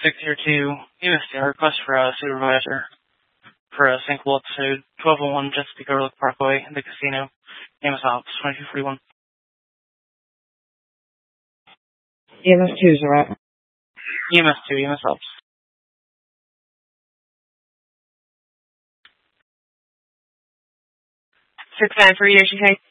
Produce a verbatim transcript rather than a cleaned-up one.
six zero two, E M S two, request for a supervisor for a single episode, twelve oh one Chesapeake Overlook Parkway, in the casino, E M S Ops, twenty-two forty-one. E M S two is right. E M S two, E M S Ops. six nine three, H K.